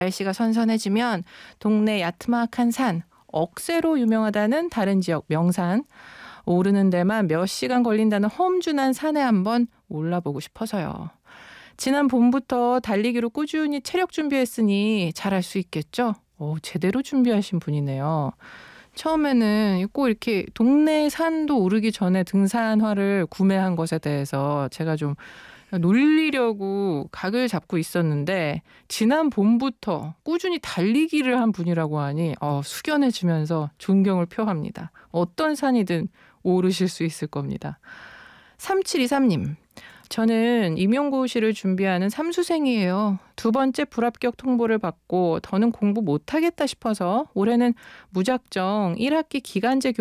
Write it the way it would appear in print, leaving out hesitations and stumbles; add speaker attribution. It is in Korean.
Speaker 1: 날씨가 선선해지면 동네 야트막한 산, 억새로 유명하다는 다른 지역 명산, 오르는 데만 몇 시간 걸린다는 험준한 산에 한번 올라보고 싶어서요. 지난 봄부터 달리기로 꾸준히 체력 준비했으니 잘할 수 있겠죠? 제대로 준비하신 분이네요. 처음에는 꼭 이렇게 동네 산도 오르기 전에 등산화를 구매한 것에 대해서 제가 좀 놀리려고 각을 잡고 있었는데 지난 봄부터 꾸준히 달리기를 한 분이라고 하니 숙연해지면서 존경을 표합니다. 어떤 산이든 오르실 수 있을 겁니다. 3723님. 저는 임용고시를 준비하는 삼수생이에요. 2번째 불합격 통보를 받고 더는 공부 못하겠다 싶어서 올해는 무작정 1학기 기간제